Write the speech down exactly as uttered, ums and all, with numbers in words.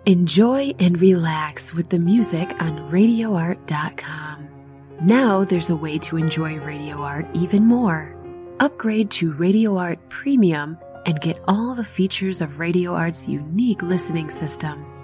Enjoy and relax with the music on radio art dot com. Now there's a way to enjoy Radio Art even more. Upgrade to Radio Art Premium and get all the features of Radio Art's unique listening system.